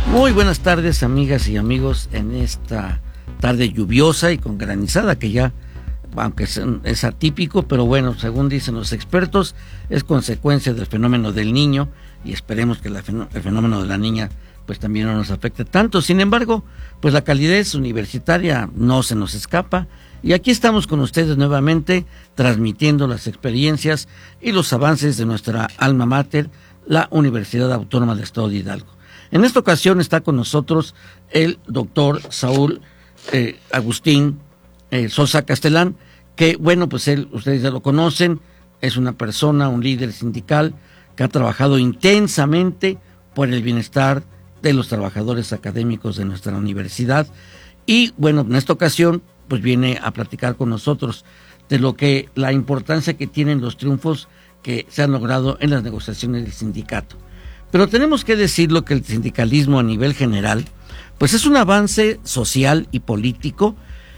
Muy buenas tardes, amigas y amigos, en esta tarde lluviosa y con granizada, que ya, aunque es atípico, pero bueno, según dicen los expertos, es consecuencia del fenómeno del Niño, y esperemos que el fenómeno de la niña pues también no nos afecte tanto. Sin embargo, pues la calidez universitaria no se nos escapa, y aquí estamos con ustedes nuevamente transmitiendo las experiencias y los avances de nuestra alma mater, la Universidad Autónoma del Estado de Hidalgo. En esta ocasión está con nosotros el doctor Saúl Agustín Sosa Castellán, que bueno, pues él, ustedes ya lo conocen, es una persona, un líder sindical que ha trabajado intensamente por el bienestar de los trabajadores académicos de nuestra universidad, y bueno, en esta ocasión pues viene a platicar con nosotros de la importancia que tienen los triunfos que se han logrado en las negociaciones del sindicato. Pero tenemos que decirlo que el sindicalismo a nivel general pues es un avance social y político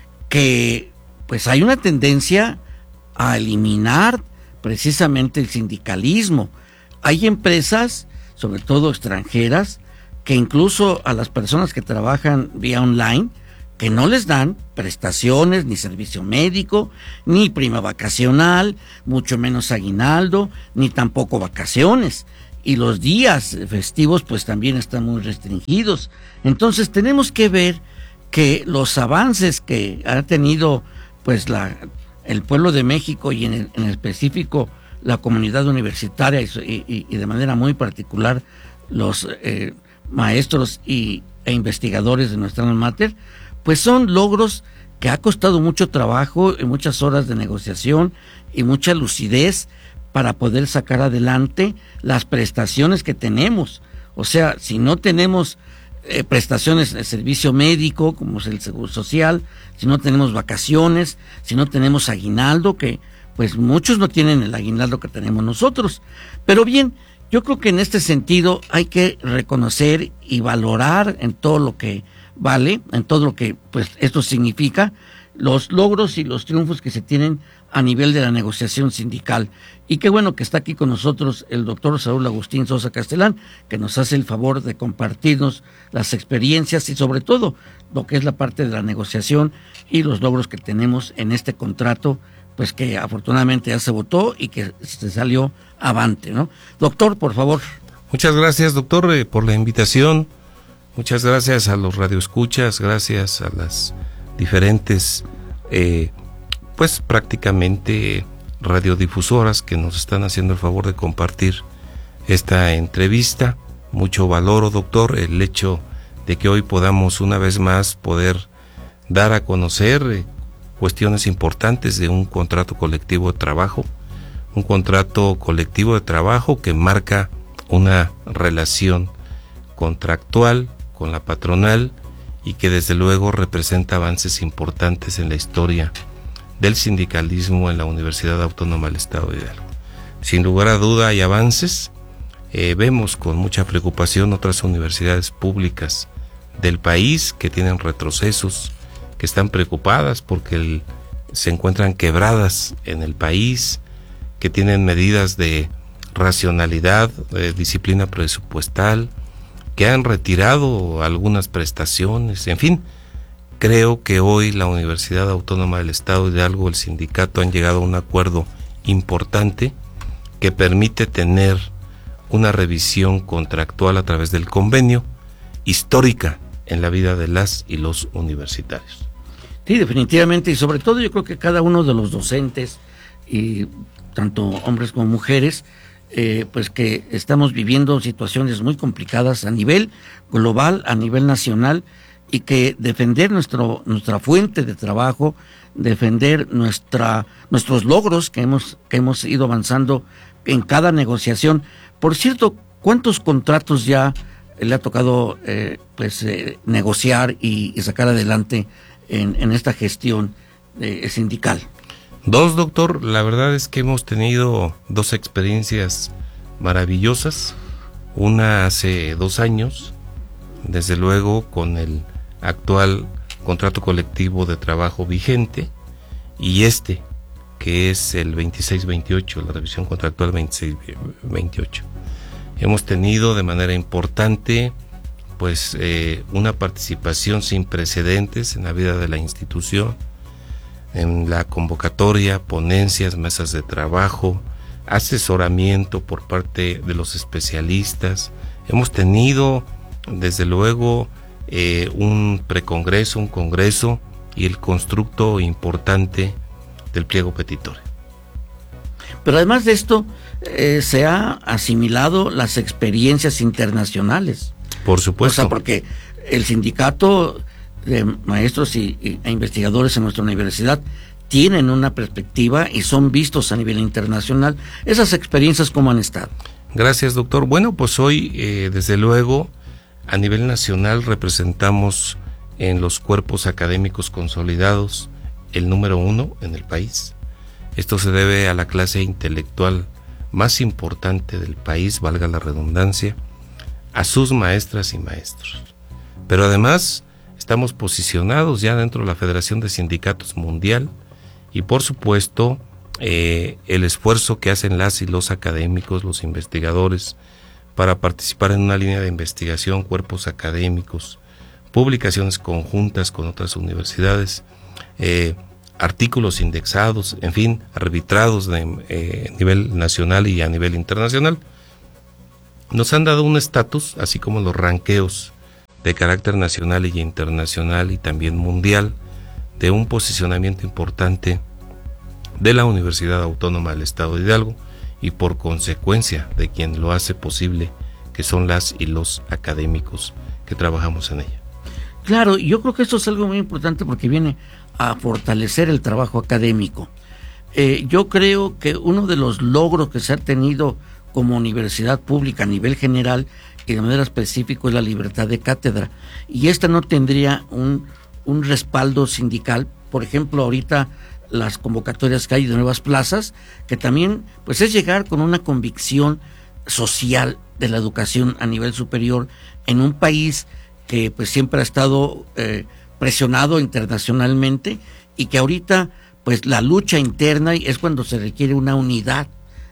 que pues hay una tendencia a eliminar precisamente el sindicalismo. Hay empresas, sobre todo extranjeras, que incluso a las personas que trabajan vía online, que no les dan prestaciones, ni servicio médico, ni prima vacacional, mucho menos aguinaldo, ni tampoco vacaciones. Y los días festivos pues también están muy restringidos. Entonces tenemos que ver que los avances que ha tenido pues el pueblo de México y en específico la comunidad universitaria y de manera muy particular los maestros e investigadores de nuestra alma mater, pues son logros que ha costado mucho trabajo y muchas horas de negociación y mucha lucidez para poder sacar adelante las prestaciones que tenemos. O sea, si no tenemos prestaciones de servicio médico, como es el seguro social, si no tenemos vacaciones, si no tenemos aguinaldo, que pues muchos no tienen el aguinaldo que tenemos nosotros. Pero bien, yo creo que en este sentido hay que reconocer y valorar en todo lo que vale, en todo lo que pues esto significa, los logros y los triunfos que se tienen a nivel de la negociación sindical. Y qué bueno que está aquí con nosotros el doctor Saúl Agustín Sosa Castellán, que nos hace el favor de compartirnos las experiencias y sobre todo lo que es la parte de la negociación y los logros que tenemos en este contrato, pues que afortunadamente ya se votó y que se salió avante, ¿no? Doctor, por favor. Muchas gracias, doctor, por la invitación. Muchas gracias a los radioescuchas, gracias a las diferentes, pues prácticamente radiodifusoras que nos están haciendo el favor de compartir esta entrevista. Mucho valoro, doctor, el hecho de que hoy podamos una vez más poder dar a conocer cuestiones importantes de un contrato colectivo de trabajo, un contrato colectivo de trabajo que marca una relación contractual con la patronal y que desde luego representa avances importantes en la historia del sindicalismo en la Universidad Autónoma del Estado de Hidalgo. Sin lugar a duda hay avances. Vemos con mucha preocupación otras universidades públicas del país que tienen retrocesos, que están preocupadas porque se encuentran quebradas en el país, que tienen medidas de racionalidad, de disciplina presupuestal, que han retirado algunas prestaciones, en fin. Creo que hoy la Universidad Autónoma del Estado de Hidalgo, el sindicato, han llegado a un acuerdo importante que permite tener una revisión contractual a través del convenio, histórica en la vida de las y los universitarios. Sí, definitivamente, y sobre todo yo creo que cada uno de los docentes, y tanto hombres como mujeres, pues que estamos viviendo situaciones muy complicadas a nivel global, a nivel nacional, y que defender nuestra fuente de trabajo, defender nuestros logros que hemos ido avanzando en cada negociación. Por cierto, ¿cuántos contratos ya le ha tocado negociar y sacar adelante en esta gestión sindical? 2, doctor. La verdad es que hemos tenido 2 experiencias maravillosas. Una hace 2 años, desde luego con el actual contrato colectivo de trabajo vigente, y que es el 2628, la revisión contractual 2628. Hemos tenido de manera importante pues una participación sin precedentes en la vida de la institución, en la convocatoria, ponencias, mesas de trabajo, asesoramiento por parte de los especialistas. Hemos tenido, desde luego, un precongreso, un congreso y el constructo importante del pliego petitorio. Pero además de esto, se ha asimilado las experiencias internacionales. Por supuesto. O sea, porque el sindicato de maestros e investigadores en nuestra universidad tienen una perspectiva y son vistos a nivel internacional. ¿Esas experiencias cómo han estado? Gracias, doctor. Bueno, pues hoy, desde luego, a nivel nacional representamos en los cuerpos académicos consolidados el número 1 en el país. Esto se debe a la clase intelectual más importante del país, valga la redundancia, a sus maestras y maestros. Pero además estamos posicionados ya dentro de la Federación de Sindicatos Mundial y por supuesto el esfuerzo que hacen las y los académicos, los investigadores, para participar en una línea de investigación, cuerpos académicos, publicaciones conjuntas con otras universidades, artículos indexados, en fin, arbitrados a nivel nacional y a nivel internacional, nos han dado un estatus, así como los ranqueos de carácter nacional y internacional y también mundial, de un posicionamiento importante de la Universidad Autónoma del Estado de Hidalgo y por consecuencia de quien lo hace posible, que son las y los académicos que trabajamos en ella. Claro, yo creo que esto es algo muy importante porque viene a fortalecer el trabajo académico. Yo creo que uno de los logros que se ha tenido como universidad pública a nivel general y de manera específica es la libertad de cátedra, y esta no tendría un respaldo sindical. Por ejemplo, ahorita las convocatorias que hay de nuevas plazas, que también pues es llegar con una convicción social de la educación a nivel superior en un país que pues siempre ha estado presionado internacionalmente, y que ahorita pues la lucha interna es cuando se requiere una unidad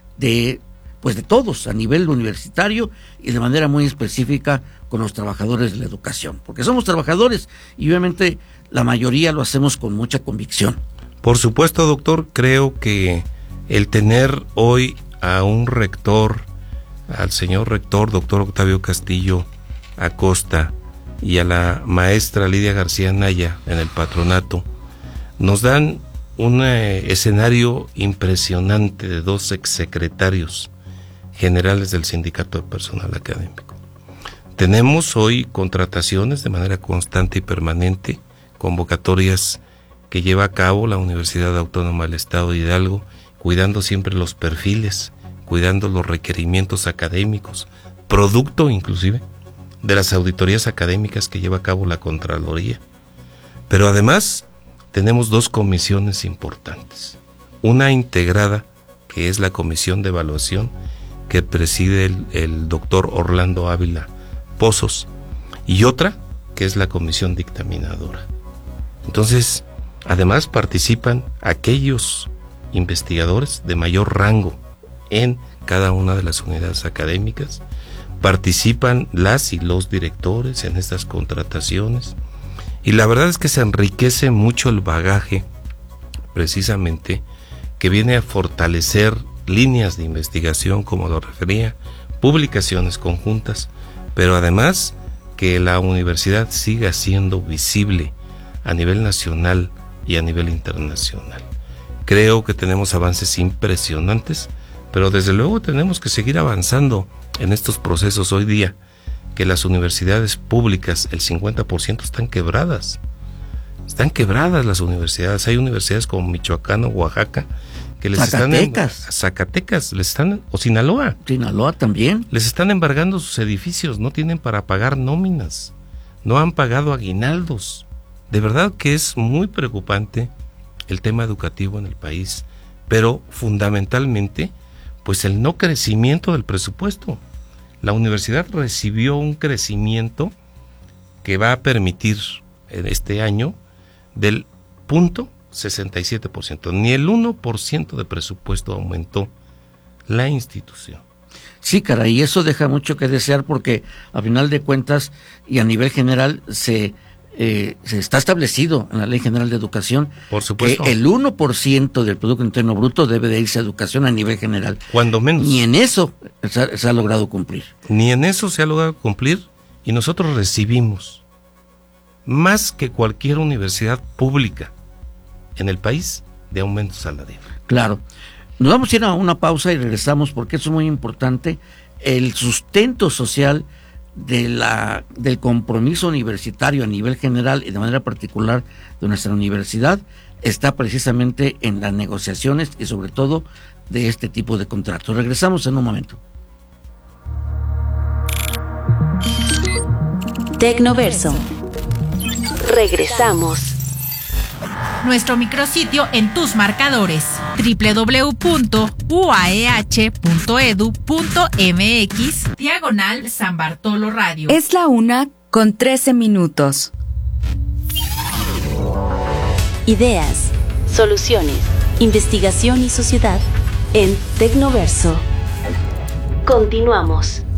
de todos a nivel universitario y de manera muy específica con los trabajadores de la educación, porque somos trabajadores y obviamente la mayoría lo hacemos con mucha convicción. Por supuesto, doctor, creo que el tener hoy a un rector, al señor rector, doctor Octavio Castillo Acosta, y a la maestra Lidia García Naya en el patronato, nos dan un escenario impresionante de dos exsecretarios generales del Sindicato de Personal Académico. Tenemos hoy contrataciones de manera constante y permanente, convocatorias que lleva a cabo la Universidad Autónoma del Estado de Hidalgo, cuidando siempre los perfiles, cuidando los requerimientos académicos, producto inclusive de las auditorías académicas que lleva a cabo la Contraloría. Pero además tenemos dos comisiones importantes. Una integrada, que es la Comisión de Evaluación, que preside el doctor Orlando Ávila Pozos, y otra, que es la Comisión Dictaminadora. Entonces, además participan aquellos investigadores de mayor rango en cada una de las unidades académicas, participan las y los directores en estas contrataciones, y la verdad es que se enriquece mucho el bagaje, precisamente, que viene a fortalecer líneas de investigación, como lo refería, publicaciones conjuntas, pero además que la universidad siga siendo visible a nivel nacional y a nivel internacional. Creo que tenemos avances impresionantes, pero desde luego tenemos que seguir avanzando en estos procesos. Hoy día, que las universidades públicas, el 50% están quebradas. Están quebradas las universidades. Hay universidades como Michoacán o Oaxaca que les Zacatecas les están, o Sinaloa también les están embargando sus edificios, no tienen para pagar nóminas, no han pagado aguinaldos. De verdad que es muy preocupante el tema educativo en el país, pero fundamentalmente pues el no crecimiento del presupuesto. La universidad recibió un crecimiento que va a permitir en este año del 0.67%, ni el 1% de presupuesto aumentó la institución. Sí, caray, y eso deja mucho que desear porque a final de cuentas y a nivel general se está establecido en la Ley General de Educación, por supuesto, que el 1% del Producto Interno Bruto debe de irse a educación a nivel general. Cuando menos. Ni en eso se ha logrado cumplir. Ni en eso se ha logrado cumplir, y nosotros recibimos más que cualquier universidad pública en el país de aumento salarial. Claro. Nos vamos a ir a una pausa y regresamos porque eso es muy importante. El sustento social del compromiso universitario a nivel general y de manera particular de nuestra universidad está precisamente en las negociaciones y sobre todo de este tipo de contratos. Regresamos en un momento. Tecnoverso. Regresamos. Nuestro micrositio en tus marcadores: www.uaeh.edu.mx/San Bartolo Radio. Es la 1:13. Ideas, soluciones, investigación y sociedad en Tecnoverso. Continuamos.